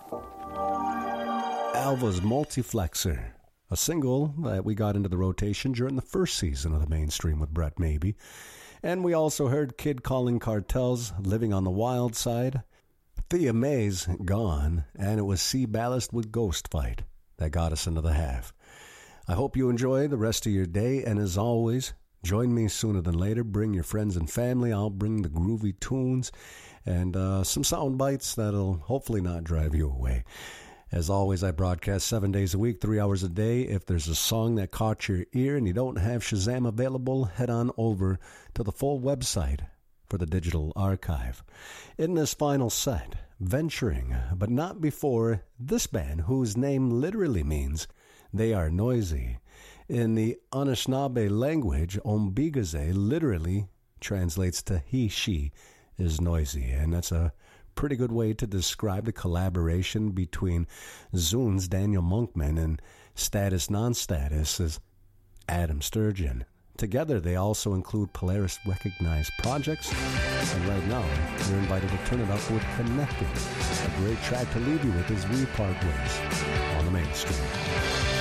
Alva's Multiflexer, a single that we got into the rotation during the first season of the Mainstream with Brett Maybe. And we also heard Kid Calling Cartels, Living on the Wild Side, Thea May's Gone, and it was Sea Ballast with Ghost Fight that got us into the half. I hope you enjoy the rest of your day, and as always, join me sooner than later. Bring your friends and family. I'll bring the groovy tunes and some sound bites that'll hopefully not drive you away. As always, I broadcast 7 days a week, 3 hours a day. If there's a song that caught your ear and you don't have Shazam available, head on over to the full website for the digital archive. In this final set, venturing, but not before, this band, whose name literally means they are noisy. In the Anishinaabe language, Ombigaze literally translates to he, she is noisy, and that's a pretty good way to describe the collaboration between Zune's Daniel Monkman and Status Non-Status' Adam Sturgeon. Together, they also include Polaris recognized projects, and right now, you're invited to turn it up with Connected. A great track to leave you with as we part ways on the Mainstream.